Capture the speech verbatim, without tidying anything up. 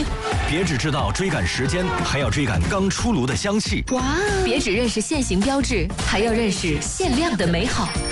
别只知道追赶时间，还要追赶刚出炉的香气。 哇！别只认识现行标志，还要认识限量的美好。